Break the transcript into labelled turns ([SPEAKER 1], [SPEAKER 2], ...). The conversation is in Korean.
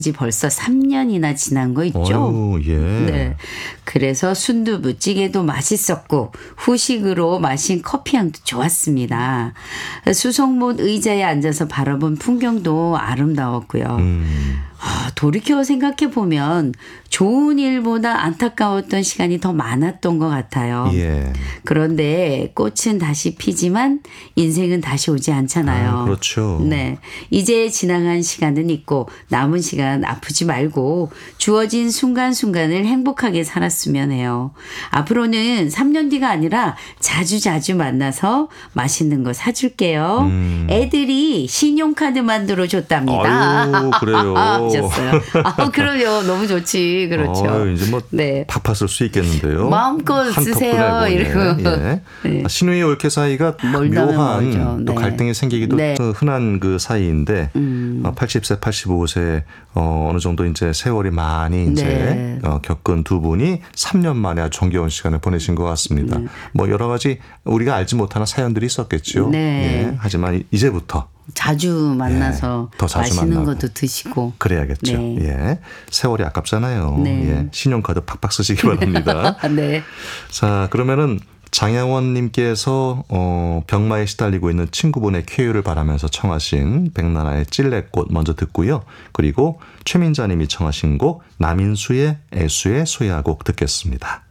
[SPEAKER 1] 지 벌써 3년이나 지난 거 있죠?
[SPEAKER 2] 어유, 예.
[SPEAKER 1] 네. 그래서 순두부찌개도 맛있었고 후식으로 마신 커피 향도 좋았습니다. 수성못 의자에 앉아서 바라본 풍경도 아름다웠고요. 돌이켜 생각해보면 좋은 일보다 안타까웠던 시간이 더 많았던 것 같아요.
[SPEAKER 2] 예.
[SPEAKER 1] 그런데 꽃은 다시 피지만 인생은 다시 오지 않잖아요.
[SPEAKER 2] 그렇죠.
[SPEAKER 1] 네. 이제 지나간 시간은 있고 남은 시간 아프지 말고 주어진 순간순간을 행복하게 살았으면 해요. 앞으로는 3년 뒤가 아니라 자주자주 만나서 맛있는 거 사줄게요. 애들이 신용카드 만들어 줬답니다.
[SPEAKER 2] 아유, 그래요.
[SPEAKER 1] 하셨어요. 그럼요. 너무 좋지. 그렇죠.
[SPEAKER 2] 이제 뭐
[SPEAKER 1] 네.
[SPEAKER 2] 팍팍 쓸 수 있겠는데요.
[SPEAKER 1] 마음껏 쓰세요. 이러고.
[SPEAKER 2] 예.
[SPEAKER 1] 네.
[SPEAKER 2] 신우이 올케 사이가
[SPEAKER 1] 멀다면
[SPEAKER 2] 묘한
[SPEAKER 1] 멀죠.
[SPEAKER 2] 또
[SPEAKER 1] 네.
[SPEAKER 2] 갈등이 생기기도
[SPEAKER 1] 네.
[SPEAKER 2] 흔한 그 사이인데 80세, 85세 어느 정도 이제 세월이 많이 이제
[SPEAKER 1] 네.
[SPEAKER 2] 겪은 두 분이 3년 만에 아주 정겨운 시간을 보내신 것 같습니다.
[SPEAKER 1] 네.
[SPEAKER 2] 뭐 여러 가지 우리가 알지 못하는 사연들이 있었겠죠.
[SPEAKER 1] 네.
[SPEAKER 2] 예. 하지만 이제부터
[SPEAKER 1] 자주 만나서
[SPEAKER 2] 더 자주
[SPEAKER 1] 맛있는
[SPEAKER 2] 만나고.
[SPEAKER 1] 것도 드시고.
[SPEAKER 2] 그래야겠죠.
[SPEAKER 1] 네.
[SPEAKER 2] 예. 세월이 아깝잖아요.
[SPEAKER 1] 네.
[SPEAKER 2] 예. 신용카드 팍팍 쓰시기 바랍니다.
[SPEAKER 1] 네.
[SPEAKER 2] 자, 그러면은 장양원님께서 병마에 시달리고 있는 친구분의 쾌유를 바라면서 청하신 백나라의 찔레꽃 먼저 듣고요. 그리고 최민자님이 청하신 곡 남인수의 애수의 소야곡 듣겠습니다.